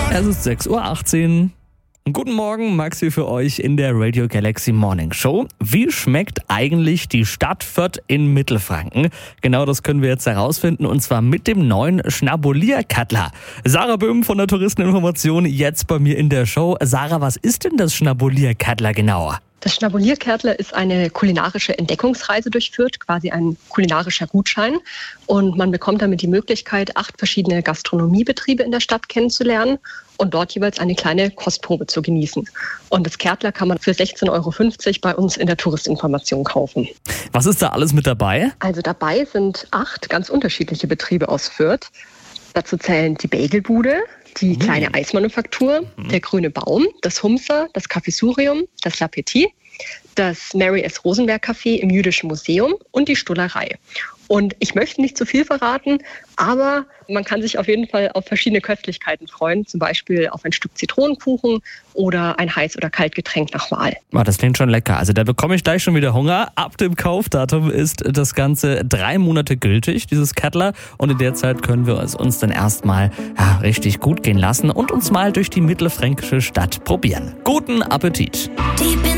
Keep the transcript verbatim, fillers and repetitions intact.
Es ist sechs Uhr achtzehn. Guten Morgen, Max hier für euch in der Radio Galaxy Morning Show. Wie schmeckt eigentlich die Stadt Fürth in Mittelfranken? Genau das können wir jetzt herausfinden, und zwar mit dem neuen Schnabulier-Kattler. Sarah Böhm von der Touristeninformation jetzt bei mir in der Show. Sarah, was ist denn das Schnabulier-Kattler genauer? Das Schnabulier-Kattler ist eine kulinarische Entdeckungsreise durch Fürth, quasi ein kulinarischer Gutschein. Und man bekommt damit die Möglichkeit, acht verschiedene Gastronomiebetriebe in der Stadt kennenzulernen und dort jeweils eine kleine Kostprobe zu genießen. Und das Kattler kann man für sechzehn Euro fünfzig bei uns in der Touristinformation kaufen. Was ist da alles mit dabei? Also dabei sind acht ganz unterschiedliche Betriebe aus Fürth. Dazu zählen die Bagelbude, die kleine Eismanufaktur, mhm. der Grüne Baum, das Humser, das Cafésurium, das L'Appetit, das Mary S. Rosenberg Café im Jüdischen Museum und die Stullerei. Und ich möchte nicht zu viel verraten, aber man kann sich auf jeden Fall auf verschiedene Köstlichkeiten freuen, zum Beispiel auf ein Stück Zitronenkuchen oder ein Heiß- oder Kaltgetränk nach Wahl. Oh, das klingt schon lecker. Also da bekomme ich gleich schon wieder Hunger. Ab dem Kaufdatum ist das Ganze drei Monate gültig, dieses Kattler. Und in der Zeit können wir es uns dann erstmal ja, richtig gut gehen lassen und uns mal durch die mittelfränkische Stadt probieren. Guten Appetit! Die